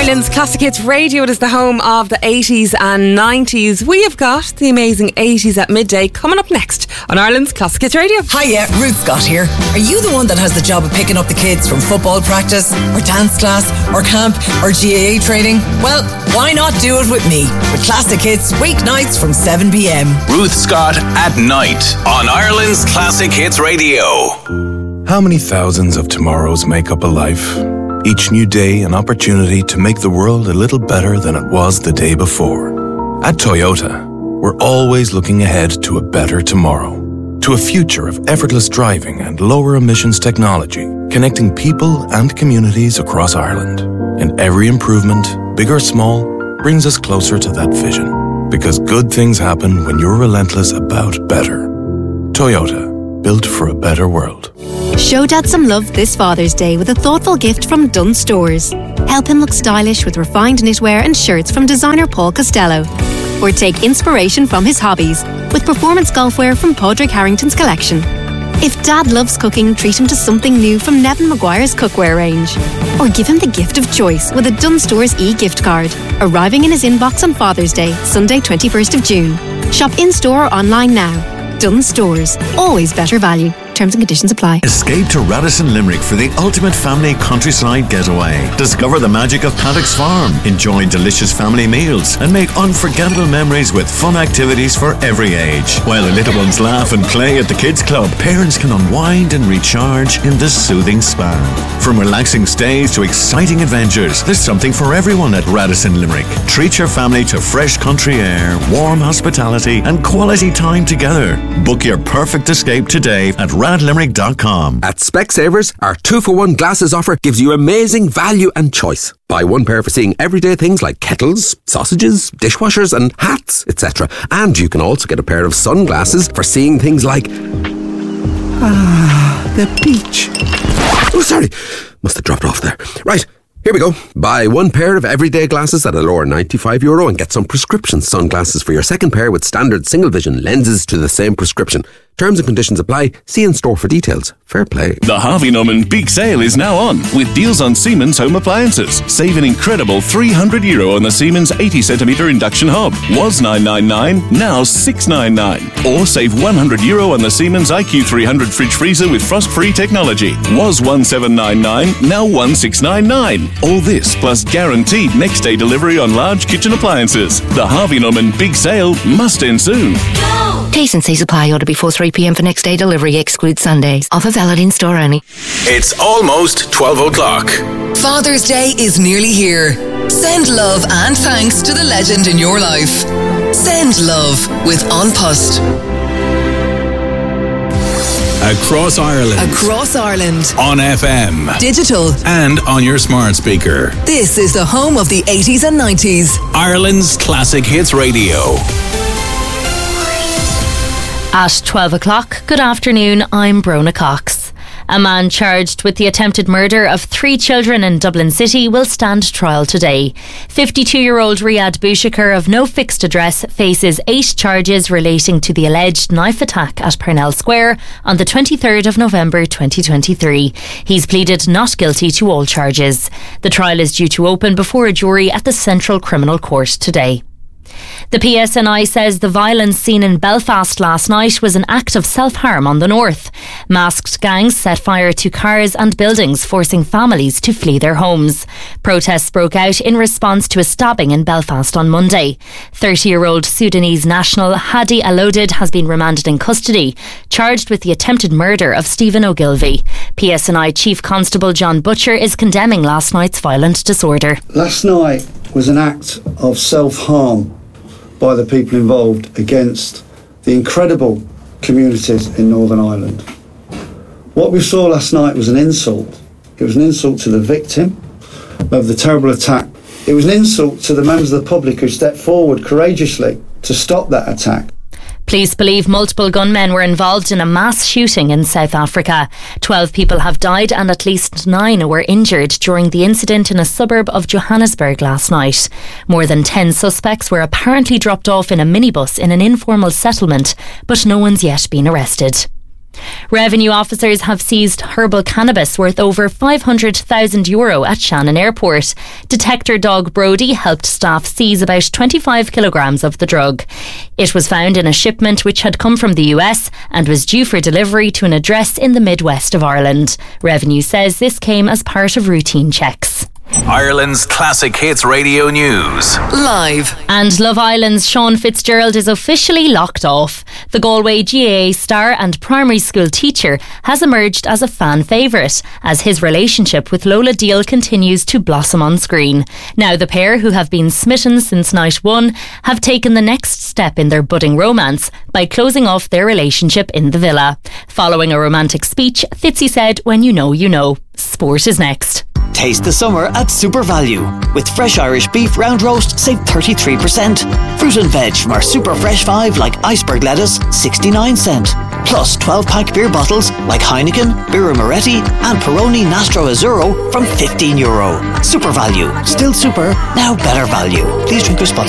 Ireland's Classic Hits Radio. It is the home of the 80s and 90s. We have got the amazing 80s at midday coming up next on Ireland's Classic Hits Radio. Hiya, Ruth Scott here. Are you the one that has the job of picking up the kids from football practice or dance class or camp or GAA training? Well, why not do it with me? With Classic Hits weeknights from 7pm. Ruth Scott at night on Ireland's Classic Hits Radio. How many thousands of tomorrows make up a life? Each new day an opportunity to make the world a little better than it was the day before. At Toyota, we're always looking ahead to a better tomorrow. To a future of effortless driving and lower emissions technology, connecting people and communities across Ireland. And every improvement, big or small, brings us closer to that vision. Because good things happen when you're relentless about better. Toyota, built for a better world. Show Dad some love this Father's Day with a thoughtful gift from Dunnes Stores. Help him look stylish with refined knitwear and shirts from designer Paul Costello. Or take inspiration from his hobbies with performance golfwear from Padraig Harrington's collection. If Dad loves cooking, treat him to something new from Nevin Maguire's cookware range. Or give him the gift of choice with a Dunnes Stores e-gift card, arriving in his inbox on Father's Day, Sunday 21st of June. Shop in-store or online now. Dunnes Stores. Always better value. Terms and conditions apply. Escape to Radisson Limerick for the ultimate family countryside getaway. Discover the magic of Paddock's Farm. Enjoy delicious family meals and make unforgettable memories with fun activities for every age. While the little ones laugh and play at the kids club, parents can unwind and recharge in the soothing spa. From relaxing stays to exciting adventures, there's something for everyone at Radisson Limerick. Treat your family to fresh country air, warm hospitality and quality time together. Book your perfect escape today at radlimerick.com. At Specsavers, our 2-for-1 glasses offer gives you amazing value and choice. Buy one pair for seeing everyday things like kettles, sausages, dishwashers and hats, etc. And you can also get a pair of sunglasses for seeing things like... the beach. Oh, sorry. Must have dropped off there. Right. Here we go. Buy one pair of everyday glasses at a lower €95 and get some prescription sunglasses for your second pair with standard single vision lenses to the same prescription. Terms and conditions apply. See in store for details. Fair play. The Harvey Norman Big Sale is now on with deals on Siemens home appliances. Save an incredible €300 on the Siemens 80cm induction hob. Was $999, now $699. Or save €100 on the Siemens IQ300 fridge freezer with frost-free technology. Was $1799, now $1699. All this plus guaranteed next day delivery on large kitchen appliances. The Harvey Norman Big Sale must end soon. T's and C's apply. Order before 3pm for next day delivery. Excludes Sundays. Offer valid in store only. It's almost 12 o'clock. Father's Day is nearly here. Send love and thanks to the legend in your life. Send love with An Post. Across Ireland. Across Ireland. On FM. Digital. And on your smart speaker. This is the home of the 80s and 90s. Ireland's Classic Hits Radio. At 12 o'clock, good afternoon, I'm Brona Cox. A man charged with the attempted murder of 3 children in Dublin City will stand trial today. 52-year-old Riyad Bouchakir of no fixed address faces 8 charges relating to the alleged knife attack at Parnell Square on the 23rd of November 2023. He's pleaded not guilty to all charges. The trial is due to open before a jury at the Central Criminal Court today. The PSNI says the violence seen in Belfast last night was an act of self-harm on the north. Masked gangs set fire to cars and buildings, forcing families to flee their homes. Protests broke out in response to a stabbing in Belfast on Monday. 30-year-old Sudanese national Hadi Alodid has been remanded in custody, charged with the attempted murder of Stephen Ogilvy. PSNI Chief Constable John Butcher is condemning last night's violent disorder. Last night was an act of self-harm by the people involved against the incredible communities in Northern Ireland. What we saw last night was an insult. It was an insult to the victim of the terrible attack. It was an insult to the members of the public who stepped forward courageously to stop that attack. Police believe multiple gunmen were involved in a mass shooting in South Africa. 12 people have died and at least 9 were injured during the incident in a suburb of Johannesburg last night. More than 10 suspects were apparently dropped off in a minibus in an informal settlement, but no one's yet been arrested. Revenue officers have seized herbal cannabis worth over €500,000 at Shannon Airport. Detector dog Brody helped staff seize about 25 kilograms of the drug. It was found in a shipment which had come from the US and was due for delivery to an address in the midwest of Ireland. Revenue says this came as part of routine checks. Ireland's Classic Hits Radio News. Live. And Love Island's Sean Fitzgerald is officially locked off. The Galway GAA star and primary school teacher has emerged as a fan favourite as his relationship with Lola Deal continues to blossom on screen. Now the pair, who have been smitten since night one, have taken the next step in their budding romance by closing off their relationship in the villa. Following a romantic speech, Fitzy said, "When you know, you know." Sport is next. Taste the summer at Super Value. With fresh Irish beef round roast, save 33%. Fruit and veg from our Super Fresh 5 like iceberg lettuce, 69 cent. Plus 12-pack beer bottles like Heineken, Birra Moretti and Peroni Nastro Azzurro from €15. Super Value. Still super, now better value. Please drink responsibly.